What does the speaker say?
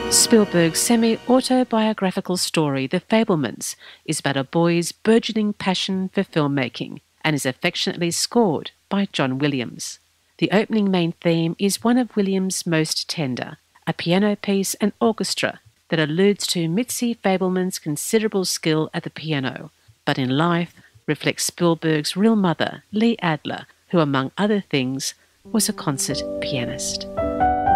Spielberg's semi-autobiographical story, The Fabelmans, is about a boy's burgeoning passion for filmmaking and is affectionately scored by John Williams. The opening main theme is one of Williams' most tender, a piano piece and orchestra that alludes to Mitzi Fabelman's considerable skill at the piano, but in life reflects Spielberg's real mother, Lee Adler, who, among other things, was a concert pianist.